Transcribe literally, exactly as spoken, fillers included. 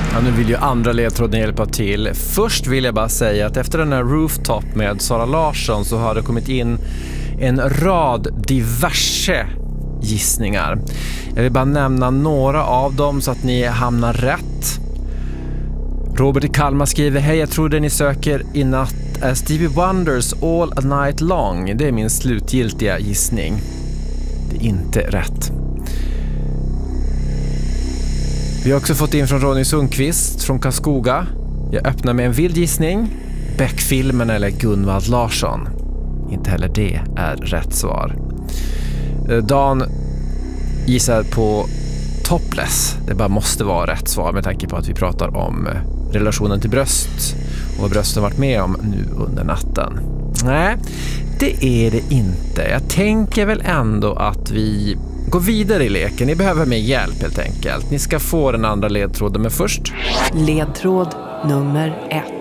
Ja, nu vill ju andra ledtråden hjälpa till. Först vill jag bara säga att efter den här Rooftop med Sara Larsson så har det kommit in en rad diverse gissningar. Jag vill bara nämna några av dem så att ni hamnar rätt. Robert i Kalmar skriver: hej, jag tror det ni söker i natt är Stevie Wonders All a Night Long. Det är min slutgiltiga gissning. Det är inte rätt. Vi har också fått in från Ronny Sundqvist från Karlskoga. Jag öppnar med en vild gissning. Beck-filmen eller Gunvald Larsson. Inte heller det är rätt svar. Dan gissar på Topless. Det bara måste vara rätt svar med tanke på att vi pratar om relationen till bröst och vad brösten varit med om nu under natten. Nej, det är det inte. Jag tänker väl ändå att vi går vidare i leken. Ni behöver mer hjälp helt enkelt. Ni ska få den andra ledtråden, men först ledtråd nummer ett.